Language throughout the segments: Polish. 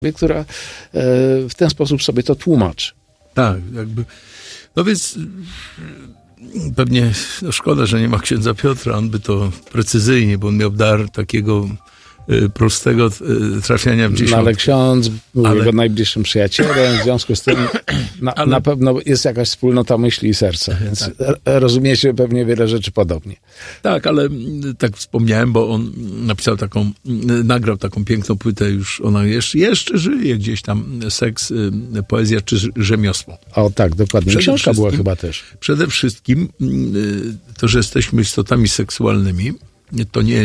która w ten sposób sobie to tłumaczy. Tak, jakby. No więc pewnie szkoda, że nie ma księdza Piotra, on by to precyzyjnie, bo on miał dar takiego prostego trafiania w dziesiątkę. No ale ksiądz był jego najbliższym przyjacielem, w związku z tym na pewno jest jakaś wspólnota myśli i serca, więc tak. Rozumiecie pewnie wiele rzeczy podobnie. Tak, ale tak wspomniałem, bo on nagrał taką piękną płytę, już ona jeszcze żyje gdzieś tam, Seks, poezja czy rzemiosło. O tak, dokładnie. Książka była chyba też. Przede wszystkim to, że jesteśmy istotami seksualnymi, to nie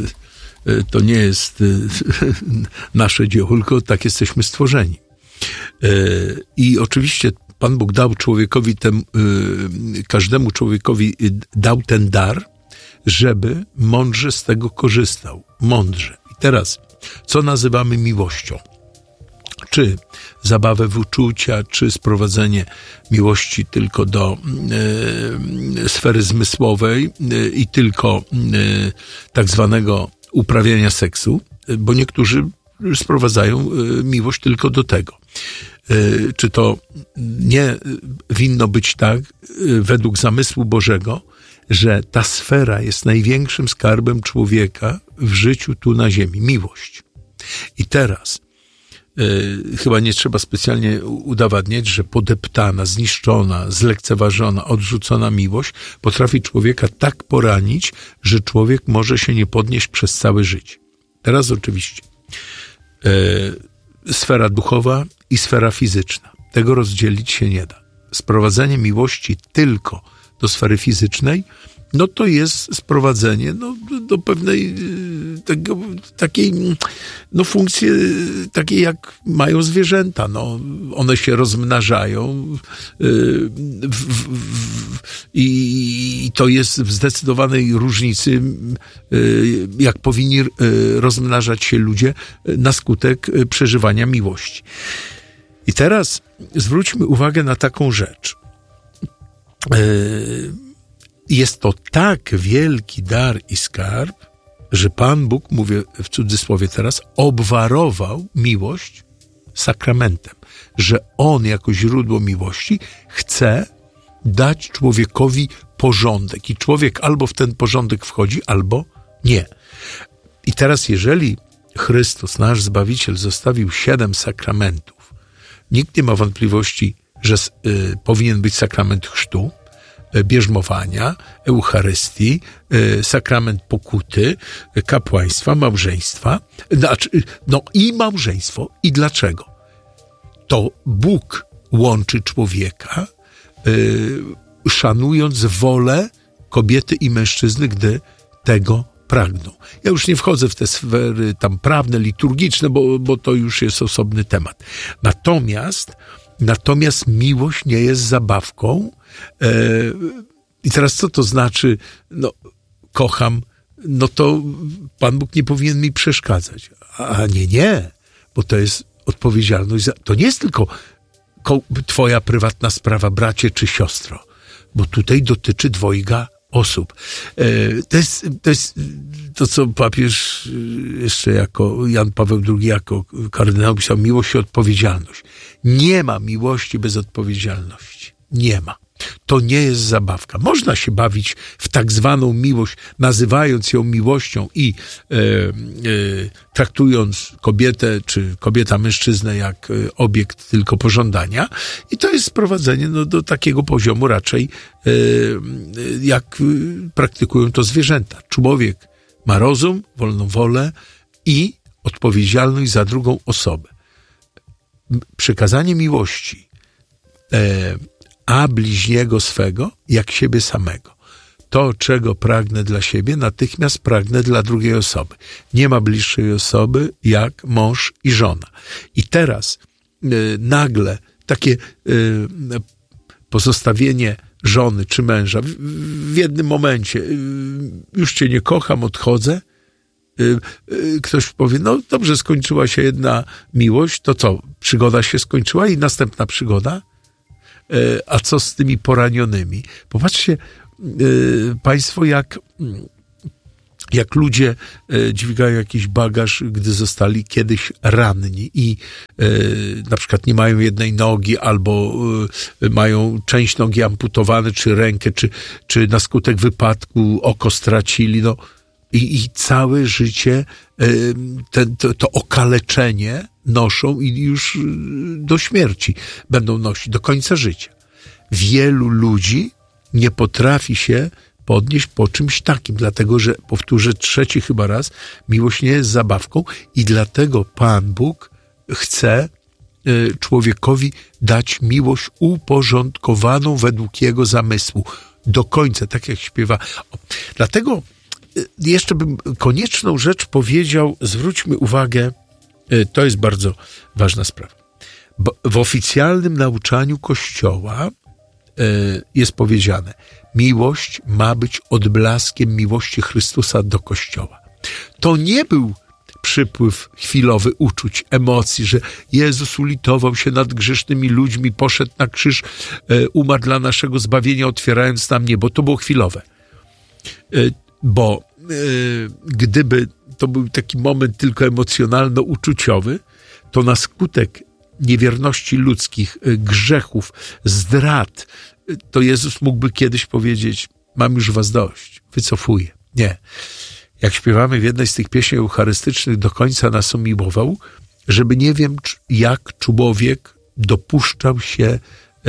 jest nasze dzieło, tylko tak jesteśmy stworzeni. I oczywiście Pan Bóg dał człowiekowi, każdemu człowiekowi dał ten dar, żeby mądrze z tego korzystał. Mądrze. I teraz, co nazywamy miłością? Czy zabawę w uczucia, czy sprowadzenie miłości tylko do sfery zmysłowej i tylko tak zwanego uprawiania seksu, bo niektórzy sprowadzają miłość tylko do tego. Czy to nie winno być tak, według zamysłu Bożego, że ta sfera jest największym skarbem człowieka w życiu tu na ziemi. Miłość. I teraz chyba nie trzeba specjalnie udowadniać, że podeptana, zniszczona, zlekceważona, odrzucona miłość potrafi człowieka tak poranić, że człowiek może się nie podnieść przez całe życie. Teraz oczywiście sfera duchowa i sfera fizyczna. Tego rozdzielić się nie da. Sprowadzenie miłości tylko do sfery fizycznej, no to jest sprowadzenie do pewnej takiej funkcji, takiej jak mają zwierzęta. One się rozmnażają i to jest w zdecydowanej różnicy, jak powinni rozmnażać się ludzie na skutek przeżywania miłości. I teraz zwróćmy uwagę na taką rzecz. Jest to tak wielki dar i skarb, że Pan Bóg, mówię w cudzysłowie teraz, obwarował miłość sakramentem. Że On jako źródło miłości chce dać człowiekowi porządek. I człowiek albo w ten porządek wchodzi, albo nie. I teraz jeżeli Chrystus, nasz Zbawiciel, zostawił 7 sakramentów, nikt nie ma wątpliwości, że powinien być sakrament chrztu, bierzmowania, Eucharystii, sakrament pokuty, kapłaństwa, małżeństwa, i małżeństwo. I dlaczego? To Bóg łączy człowieka, szanując wolę kobiety i mężczyzny, gdy tego pragną. Ja już nie wchodzę w te sfery tam prawne, liturgiczne, bo to już jest osobny temat. Natomiast miłość nie jest zabawką. I teraz co to znaczy? Kocham, to Pan Bóg nie powinien mi przeszkadzać. A nie, bo to jest odpowiedzialność to nie jest tylko twoja prywatna sprawa, bracie czy siostro, bo tutaj dotyczy dwojga osób. To jest to, co papież jeszcze jako Jan Paweł II, jako kardynał pisał, miłość i odpowiedzialność. Nie ma miłości bez odpowiedzialności. Nie ma. To nie jest zabawka. Można się bawić w tak zwaną miłość, nazywając ją miłością i traktując kobietę czy kobieta mężczyznę jak obiekt tylko pożądania. I to jest sprowadzenie do takiego poziomu raczej jak praktykują to zwierzęta. Człowiek ma rozum, wolną wolę i odpowiedzialność za drugą osobę. Przekazanie miłości a bliźniego swego jak siebie samego. To, czego pragnę dla siebie, natychmiast pragnę dla drugiej osoby. Nie ma bliższej osoby jak mąż i żona. I teraz nagle takie pozostawienie żony czy męża w jednym momencie, już cię nie kocham, odchodzę. Ktoś powie, dobrze, skończyła się jedna miłość, to co, przygoda się skończyła i następna przygoda? A co z tymi poranionymi? Popatrzcie Państwo, jak jak ludzie dźwigają jakiś bagaż, gdy zostali kiedyś ranni i na przykład nie mają jednej nogi albo mają część nogi amputowane, czy rękę, czy na skutek wypadku oko stracili, no i całe życie to okaleczenie noszą i już do śmierci będą nosić, do końca życia. Wielu ludzi nie potrafi się podnieść po czymś takim, dlatego że, powtórzę trzeci chyba raz, miłość nie jest zabawką i dlatego Pan Bóg chce człowiekowi dać miłość uporządkowaną według jego zamysłu. Do końca, tak jak śpiewa. Dlatego jeszcze bym konieczną rzecz powiedział, zwróćmy uwagę, to jest bardzo ważna sprawa. W oficjalnym nauczaniu Kościoła jest powiedziane, miłość ma być odblaskiem miłości Chrystusa do Kościoła. To nie był przypływ chwilowy uczuć, emocji, że Jezus ulitował się nad grzesznymi ludźmi, poszedł na krzyż, umarł dla naszego zbawienia, otwierając nam niebo. To było chwilowe. Bo gdyby to był taki moment tylko emocjonalno-uczuciowy, to na skutek niewierności ludzkich, grzechów, zdrad, to Jezus mógłby kiedyś powiedzieć, mam już was dość, wycofuję. Nie. Jak śpiewamy w jednej z tych pieśni eucharystycznych, do końca nas umiłował, żeby nie wiem, jak człowiek dopuszczał się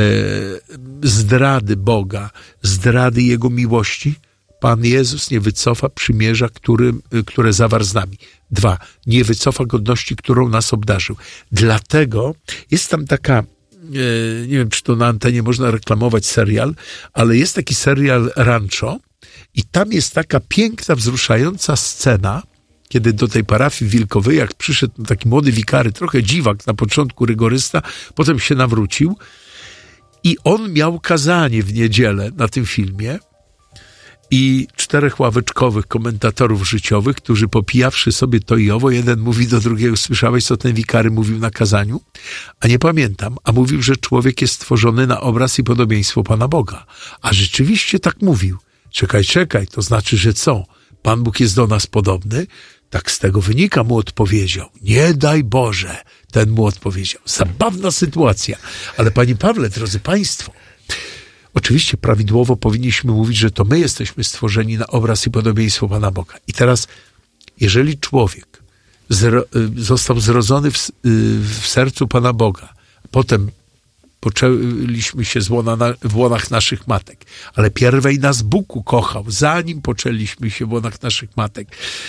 zdrady Boga, zdrady Jego miłości, Pan Jezus nie wycofa przymierza, które zawarł z nami. 2. Nie wycofa godności, którą nas obdarzył. Dlatego jest tam taka, nie wiem, czy to na antenie można reklamować serial, ale jest taki serial Rancho i tam jest taka piękna, wzruszająca scena, kiedy do tej parafii Wilkowyjach przyszedł taki młody wikary, trochę dziwak, na początku rygorysta, potem się nawrócił i on miał kazanie w niedzielę na tym filmie i 4 ławeczkowych komentatorów życiowych, którzy popijawszy sobie to i owo, jeden mówi do drugiego, słyszałeś, co ten wikary mówił na kazaniu? A nie pamiętam. A mówił, że człowiek jest stworzony na obraz i podobieństwo Pana Boga. A rzeczywiście tak mówił. Czekaj, to znaczy, że co? Pan Bóg jest do nas podobny? Tak z tego wynika, mu odpowiedział. Nie daj Boże, ten mu odpowiedział. Zabawna sytuacja. Ale Panie Pawle, drodzy Państwo, oczywiście prawidłowo powinniśmy mówić, że to my jesteśmy stworzeni na obraz i podobieństwo Pana Boga. I teraz, jeżeli człowiek został zrodzony w sercu Pana Boga, potem poczęliśmy się w łonach naszych matek, ale pierwej nas Bóg ukochał, zanim poczęliśmy się w łonach naszych matek,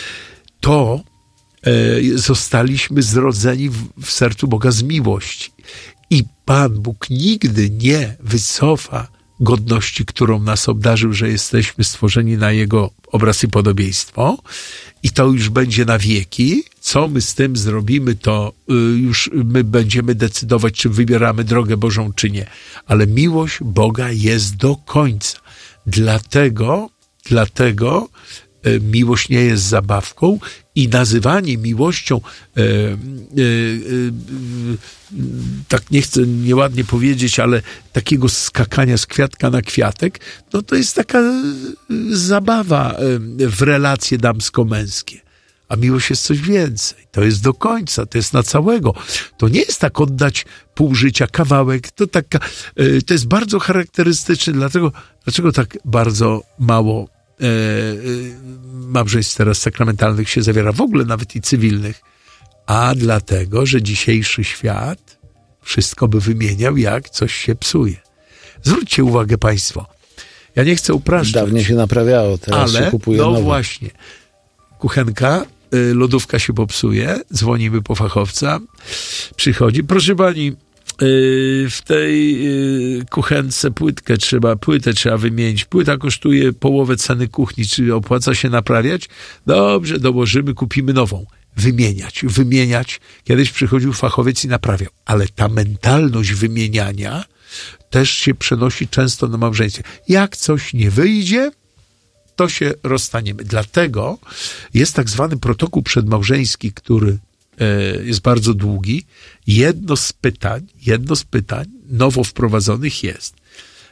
to zostaliśmy zrodzeni w sercu Boga z miłości. I Pan Bóg nigdy nie wycofa godności, którą nas obdarzył, że jesteśmy stworzeni na Jego obraz i podobieństwo i to już będzie na wieki. Co my z tym zrobimy, to już my będziemy decydować, czy wybieramy drogę Bożą, czy nie. Ale miłość Boga jest do końca. Dlatego miłość nie jest zabawką i nazywanie miłością, tak nie chcę nieładnie powiedzieć, ale takiego skakania z kwiatka na kwiatek, no to jest taka zabawa w relacje damsko-męskie. A miłość jest coś więcej. To jest do końca, to jest na całego. To nie jest tak oddać pół życia, kawałek. To jest bardzo charakterystyczne. Dlaczego tak bardzo mało małżeństw teraz sakramentalnych się zawiera, w ogóle nawet i cywilnych? A dlatego, że dzisiejszy świat wszystko by wymieniał, jak coś się psuje. Zwróćcie uwagę Państwo. Ja nie chcę upraszczać. Dawniej się naprawiało, teraz się kupuje nowe. No właśnie. Kuchenka, lodówka się popsuje, dzwonimy po fachowca, przychodzi. Proszę pani, w tej kuchence płytę trzeba wymienić. Płyta kosztuje połowę ceny kuchni. Czy opłaca się naprawiać? Dobrze, dołożymy, kupimy nową. Wymieniać. Kiedyś przychodził fachowiec i naprawiał. Ale ta mentalność wymieniania też się przenosi często na małżeństwie. Jak coś nie wyjdzie, to się rozstaniemy. Dlatego jest tak zwany protokół przedmałżeński, który jest bardzo długi. Jedno z pytań nowo wprowadzonych jest: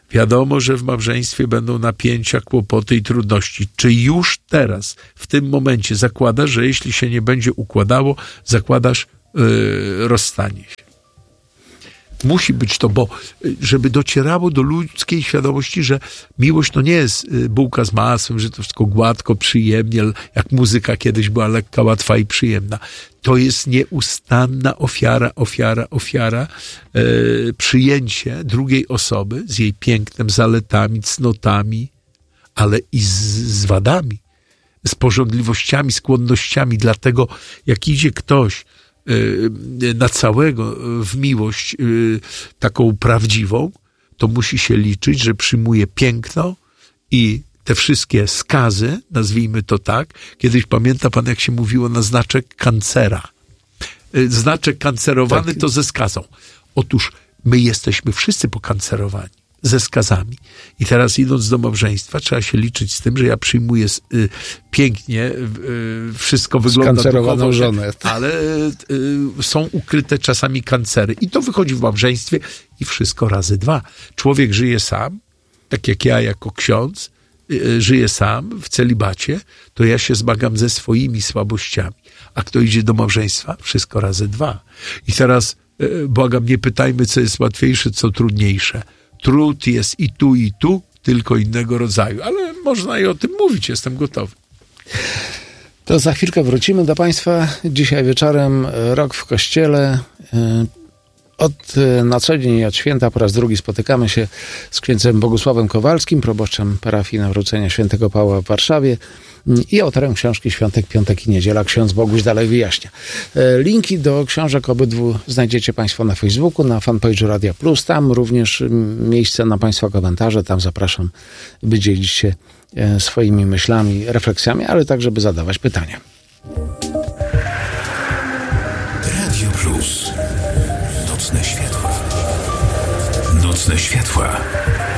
Wiadomo, że w małżeństwie będą napięcia, kłopoty i trudności. Czy już teraz, w tym momencie zakładasz, że jeśli się nie będzie układało, zakładasz rozstanie się? Musi być to, bo żeby docierało do ludzkiej świadomości, że miłość to nie jest bułka z masłem, że to wszystko gładko, przyjemnie, jak muzyka kiedyś była lekka, łatwa i przyjemna. To jest nieustanna ofiara, przyjęcie drugiej osoby z jej pięknem, zaletami, cnotami, ale i z wadami, z pożądliwościami, skłonnościami. Dlatego jak idzie ktoś na całego w miłość taką prawdziwą, to musi się liczyć, że przyjmuje piękno i te wszystkie skazy, nazwijmy to tak. Kiedyś pamięta pan, jak się mówiło na znaczek kancera. Znaczek kancerowany tak. To ze skazą. Otóż my jesteśmy wszyscy pokancerowani ze skazami. I teraz idąc do małżeństwa, trzeba się liczyć z tym, że ja przyjmuję pięknie, wszystko wygląda skancerowaną żonę. Ale są ukryte czasami kancery. I to wychodzi w małżeństwie i wszystko razy 2. Człowiek żyje sam, tak jak ja jako ksiądz, żyję sam w celibacie, to ja się zmagam ze swoimi słabościami. A kto idzie do małżeństwa? Wszystko razy 2. I teraz, błagam, nie pytajmy, co jest łatwiejsze, co trudniejsze. Trud jest i tu, tylko innego rodzaju. Ale można i o tym mówić, jestem gotowy. To za chwilkę wrócimy do Państwa. Dzisiaj wieczorem Rok w Kościele. Na co dzień i od święta po raz drugi spotykamy się z księdzem Bogusławem Kowalskim, proboszczem parafii Nawrócenia Świętego Pawła w Warszawie i autorem książki Świątek, Piątek i Niedziela. Ksiądz Boguś dalej wyjaśnia. Linki do książek obydwu znajdziecie Państwo na Facebooku, na fanpage'u Radia Plus. Tam również miejsce na Państwa komentarze. Tam zapraszam, by dzielić się swoimi myślami, refleksjami, ale także by zadawać pytania. Radio Plus. Nocne światła. Nocne światła.